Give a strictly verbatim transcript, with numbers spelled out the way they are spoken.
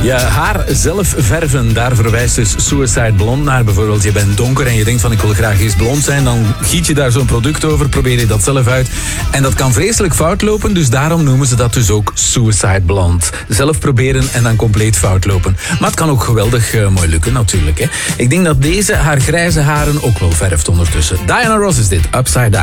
Je haar zelf verven, daar verwijst dus Suicide Blonde naar. Bijvoorbeeld, je bent donker en je denkt van ik wil graag eens blond zijn. Dan giet je daar zo'n product over, probeer je dat zelf uit. En dat kan vreselijk fout lopen, dus daarom noemen ze dat dus ook Suicide Blonde. Zelf proberen en dan compleet fout lopen. Maar het kan ook geweldig uh, mooi lukken natuurlijk. Hè. Ik denk dat deze haar grijze haren ook wel verft ondertussen. Diana Ross is dit, Upside Down.